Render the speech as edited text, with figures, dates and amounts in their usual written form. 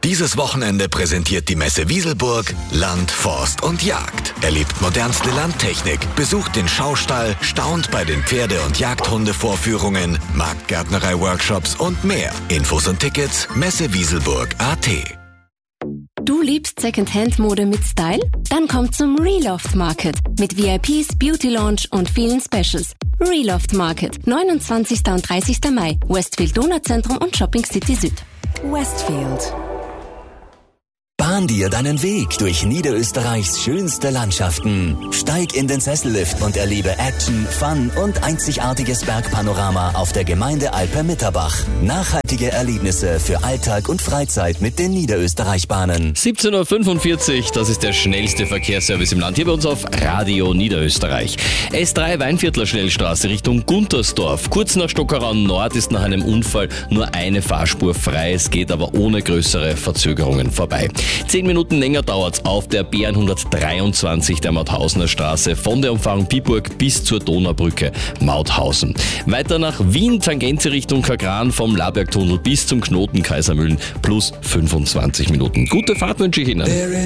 Dieses Wochenende präsentiert die Messe Wieselburg Land, Forst und Jagd. Erlebt modernste Landtechnik, besucht den Schaustall, staunt bei den Pferde- und Jagdhundevorführungen, Marktgärtnerei-Workshops und mehr. Infos und Tickets messewieselburg.at. Du liebst Secondhand-Mode mit Style? Dann komm zum Reloft Market mit VIPs, Beauty Lounge und vielen Specials. Reloft Market, 29. und 30. Mai, Westfield Donauzentrum und Shopping City Süd. Westfield. Bahn dir deinen Weg durch Niederösterreichs schönste Landschaften. Steig in den Sessellift und erlebe Action, Fun und einzigartiges Bergpanorama auf der Gemeindealpe Mitterbach. Nachhaltige Erlebnisse für Alltag und Freizeit mit den Niederösterreich-Bahnen. 17.45 Uhr, das ist der schnellste Verkehrsservice im Land. Hier bei uns auf Radio Niederösterreich. S3 Weinviertler Schnellstraße Richtung Guntersdorf. Kurz nach Stockerau Nord ist nach einem Unfall nur eine Fahrspur frei. Es geht aber ohne größere Verzögerungen vorbei. 10 Minuten länger dauert's auf der B123 der Mauthausener Straße von der Umfahrung Piburg bis zur Donaubrücke Mauthausen. Weiter nach Wien, Tangente Richtung Kagran vom Labergtunnel bis zum Knoten Kaisermühlen plus 25 Minuten. Gute Fahrt wünsche ich Ihnen.